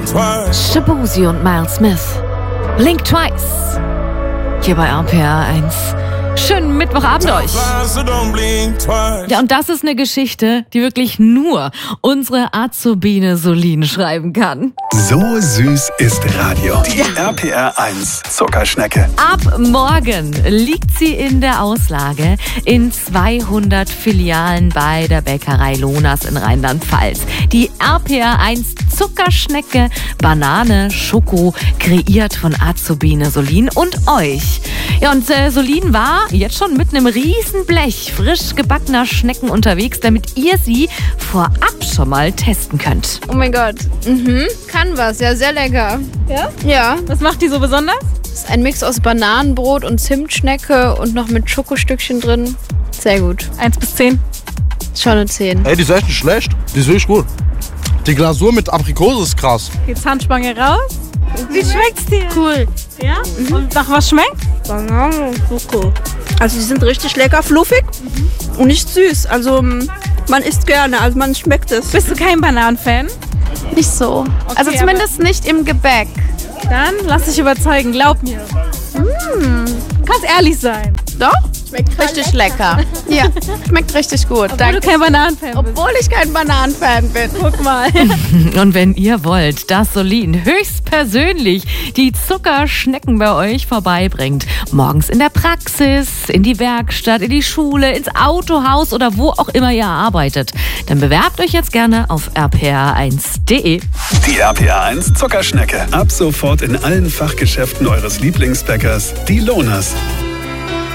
Shaboozey und Miles Smith. Blink Twice. Hier bei RPR 1. Schönen Mittwochabend euch. Ja, und das ist eine Geschichte, die wirklich nur unsere Azubine Solin schreiben kann. So süß ist Radio. Die RPR 1 Zuckerschnecke. Ab morgen liegt sie in der Auslage in 200 Filialen bei der Bäckerei Lonas in Rheinland-Pfalz. Die RPR 1 Zuckerschnecke, Banane, Schoko, kreiert von Azubine Solin und euch. Ja, und Solin war jetzt schon mit einem riesen Blech frisch gebackener Schnecken unterwegs, damit ihr sie vorab schon mal testen könnt. Oh mein Gott. Kann was. Ja, sehr lecker. Ja? Ja. Was macht die so besonders? Das ist ein Mix aus Bananenbrot und Zimtschnecke und noch mit Schokostückchen drin. Sehr gut. 1 bis 10. Schon eine 10. Ey, die ist echt nicht schlecht. Die ist wirklich gut. Die Glasur mit Aprikose ist krass. Geht's Handspange raus? Wie schmeckt's dir? Cool. Ja? Und nach was schmeckt? Banane, Schoko. Also die sind richtig lecker, fluffig und nicht süß. Also man isst gerne, also man schmeckt es. Bist du kein Bananenfan? Nicht so. Also Okay, zumindest nicht im Gebäck. Dann lass dich überzeugen, glaub mir. Kannst ehrlich sein. Doch? Schmeckt richtig lecker. Ja, schmeckt richtig gut. Obwohl du kein Bananenfan bist. Obwohl ich kein Bananenfan bin. Guck mal. Und wenn ihr wollt, dass Solin höchstpersönlich die Zuckerschnecken bei euch vorbeibringt, morgens in der Praxis, in die Werkstatt, in die Schule, ins Autohaus oder wo auch immer ihr arbeitet, dann bewerbt euch jetzt gerne auf rpr1.de. Die RPR 1 Zuckerschnecke. Ab sofort in allen Fachgeschäften eures Lieblingsbäckers, die Lonas.